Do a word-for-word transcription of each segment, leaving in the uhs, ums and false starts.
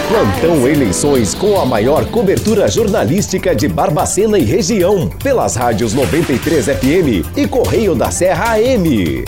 Plantão Eleições com a maior cobertura jornalística de Barbacena e região, pelas rádios noventa e três F M e Correio da Serra A M.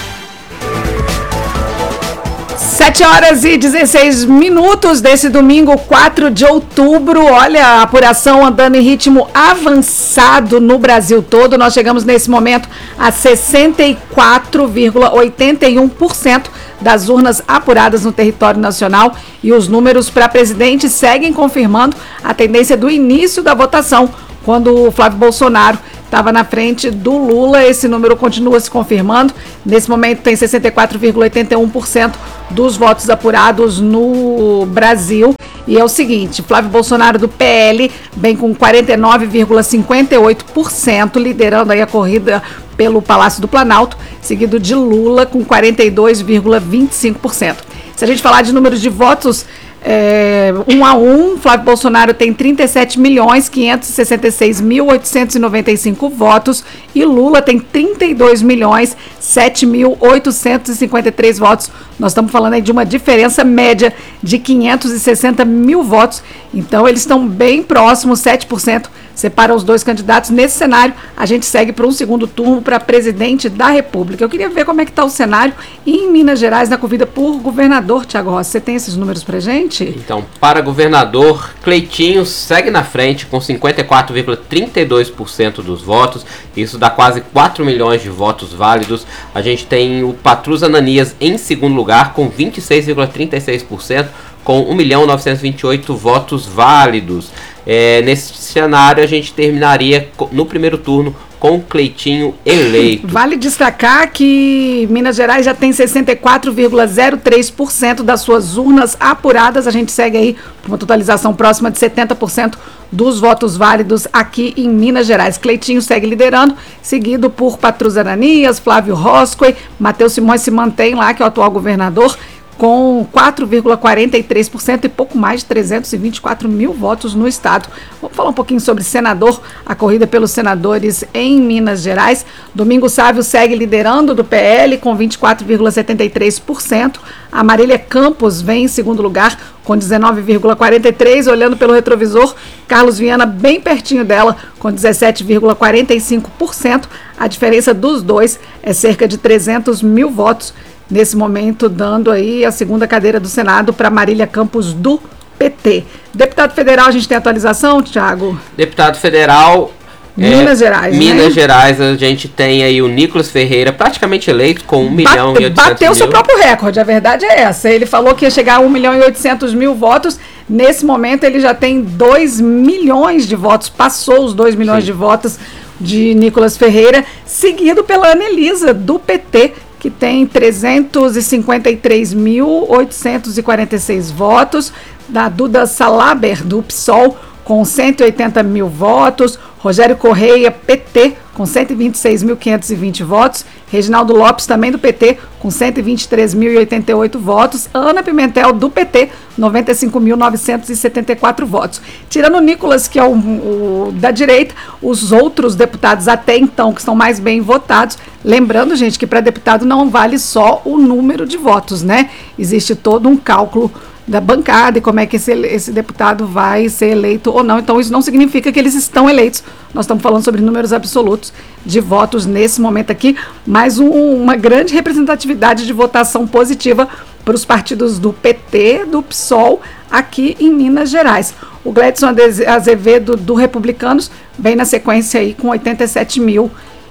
sete horas e dezesseis minutos desse domingo, quatro de outubro. Olha, a apuração andando em ritmo avançado no Brasil todo. Nós chegamos nesse momento a sessenta e quatro vírgula oitenta e um por cento das urnas apuradas no território nacional, e os números para presidente seguem confirmando a tendência do início da votação, quando o Flávio Bolsonaro estava na frente do Lula. Esse número continua se confirmando. Nesse momento tem sessenta e quatro vírgula oitenta e um por cento dos votos apurados no Brasil. E é o seguinte, Flávio Bolsonaro do P L vem com quarenta e nove vírgula cinquenta e oito por cento, liderando aí a corrida pelo Palácio do Planalto, seguido de Lula com quarenta e dois vírgula vinte e cinco por cento. Se a gente falar de números de votos, É, um a um, Flávio Bolsonaro tem trinta e sete milhões quinhentos e sessenta e seis mil oitocentos e noventa e cinco votos e Lula tem trinta e dois milhões sete mil oitocentos e cinquenta e três votos. Nós estamos falando aí de uma diferença média de quinhentos e sessenta mil votos, então eles estão bem próximos, sete por cento separa os dois candidatos. Nesse cenário, a gente segue para um segundo turno para presidente da República. Eu queria ver como é que está o cenário em Minas Gerais na corrida por governador. Tiago Rossi, você tem esses números para gente? Então, para governador, Cleitinho segue na frente com cinquenta e quatro vírgula trinta e dois por cento dos votos. Isso dá quase quatro milhões de votos válidos. A gente tem o Patrus Ananias em segundo lugar com vinte e seis vírgula trinta e seis por cento, com um milhão novecentos e vinte e oito votos válidos. É, nesse cenário, a gente terminaria no primeiro turno com o Cleitinho eleito. Vale destacar que Minas Gerais já tem sessenta e quatro vírgula zero três por cento das suas urnas apuradas. A gente segue aí com uma totalização próxima de setenta por cento dos votos válidos aqui em Minas Gerais. Cleitinho segue liderando, seguido por Patrus Ananias, Flávio Roscoe, Matheus Simões se mantém lá, que é o atual governador, com quatro vírgula quarenta e três por cento e pouco mais de trezentos e vinte e quatro mil votos no estado. Vamos falar um pouquinho sobre senador, a corrida pelos senadores em Minas Gerais. Domingos Sávio segue liderando do P L com vinte e quatro vírgula setenta e três por cento. A Marília Campos vem em segundo lugar com dezenove vírgula quarenta e três por cento. Olhando pelo retrovisor, Carlos Viana bem pertinho dela com dezessete vírgula quarenta e cinco por cento. A diferença dos dois é cerca de trezentos mil votos. Nesse momento, dando aí a segunda cadeira do Senado para Marília Campos do P T. Deputado federal, a gente tem atualização, Tiago? Deputado federal... Minas é, Gerais, Minas né? Gerais, a gente tem aí o Nicolas Ferreira, praticamente eleito, com um milhão e oitocentos mil. Bateu seu próprio recorde, a verdade é essa. Ele falou que ia chegar a um milhão e oitocentos mil votos. Nesse momento, ele já tem dois milhões de votos, passou os dois milhões Sim. de votos de Nicolas Ferreira, seguido pela Anelisa, do P T, que tem trezentos e cinquenta e três mil oitocentos e quarenta e seis votos, da Duda Salaber, do P SOL, com cento e oitenta mil votos, Rogério Correia, P T, com cento e vinte e seis mil quinhentos e vinte votos, Reginaldo Lopes, também do P T, com cento e vinte e três mil e oitenta e oito votos, Ana Pimentel, do P T, noventa e cinco mil novecentos e setenta e quatro votos. Tirando o Nicolas, que é o, o da direita, os outros deputados até então, que estão mais bem votados, lembrando, gente, que para deputado não vale só o número de votos, né? Existe todo um cálculo da bancada e como é que esse, esse deputado vai ser eleito ou não. Então, isso não significa que eles estão eleitos. Nós estamos falando sobre números absolutos de votos nesse momento aqui, mas um, uma grande representatividade de votação positiva para os partidos do P T, do P SOL, aqui em Minas Gerais. O Gledson Azevedo, do Republicanos, vem na sequência aí com oitenta e sete mil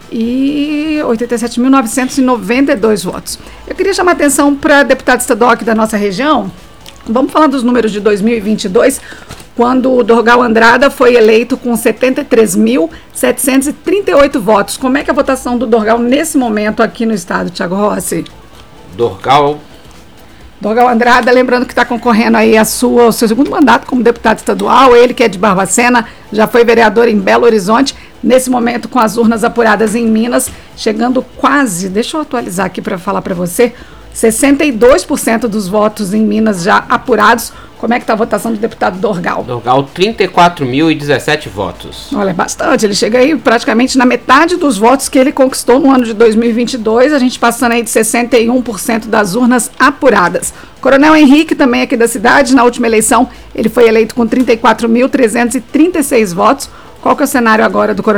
e oitenta e sete mil novecentos e noventa e dois votos. Eu queria chamar a atenção para deputado estadual aqui da nossa região. Vamos falar dos números de dois mil e vinte e dois, quando o Dorgal Andrada foi eleito com setenta e três mil setecentos e trinta e oito votos. Como é que é a votação do Dorgal nesse momento aqui no estado, Tiago Rossi? Dorgal... Dorgal Andrada, lembrando que está concorrendo aí a sua, o seu segundo mandato como deputado estadual, ele que é de Barbacena, já foi vereador em Belo Horizonte, nesse momento com as urnas apuradas em Minas, chegando quase, deixa eu atualizar aqui para falar para você, sessenta e dois por cento dos votos em Minas já apurados, Como é que está a votação do deputado Dorgal? Dorgal, trinta e quatro mil e dezessete votos. Olha, é bastante. Ele chega aí praticamente na metade dos votos que ele conquistou no ano de dois mil e vinte e dois, a gente passando aí de sessenta e um por cento das urnas apuradas. Coronel Henrique, também aqui da cidade, na última eleição, ele foi eleito com trinta e quatro mil trezentos e trinta e seis votos. Qual que é o cenário agora do Coronel